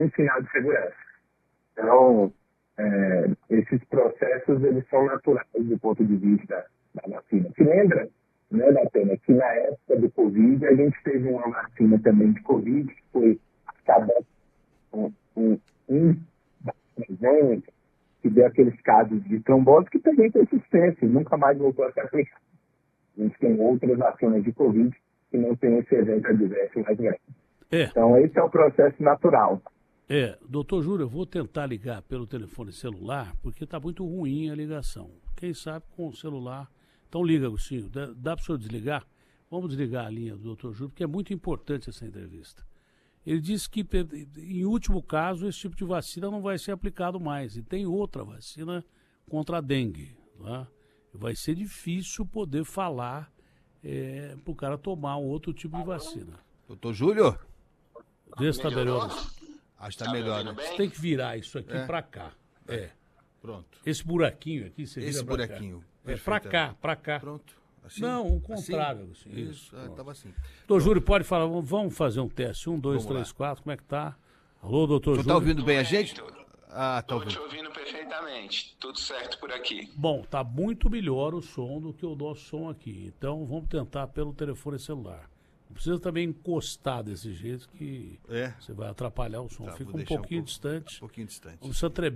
um sinal de segurança. Então, esses processos, eles são naturais do ponto de vista da vacina. Se lembra, né, Datena, que na época do Covid, a gente teve uma vacina também de Covid, que foi acabada com vacina, que deu aqueles casos de trombose, que também tem persistência, nunca mais voltou a se aplicar. A gente tem outras vacinas de Covid que não tem esse evento adverso mais grande. Então, esse é o processo natural. Doutor Júlio, eu vou tentar ligar pelo telefone celular, porque está muito ruim a ligação. Quem sabe com o celular. Então liga, Agostinho, dá para o senhor desligar? Vamos desligar a linha do doutor Júlio, porque é muito importante essa entrevista. Ele disse que, em último caso, esse tipo de vacina não vai ser aplicado mais. E tem outra vacina contra a dengue. Tá? Vai ser difícil poder falar para o cara tomar outro tipo de vacina. Doutor Júlio? Vê se está melhor. Acho que está melhor, né? Você tem que virar isso aqui para cá. Pronto. Esse buraquinho aqui, você vira esse buraquinho. Para cá, para cá. Pronto. Assim? Não, o contrário. Assim? Isso. Estava assim. Doutor Júlio, pode falar, vamos fazer um teste. 1, 2, 3, 4, como é que tá? Alô, doutor Júlio. Está ouvindo bem a gente? Tá ouvindo. Estou te ouvindo perfeitamente. Tudo certo por aqui. Bom, tá muito melhor o som do que o nosso som aqui. Então vamos tentar pelo telefone celular. Não precisa também encostar desse jeito que você vai atrapalhar o som. Fica um pouquinho distante. Um pouquinho distante. Não precisa tremer.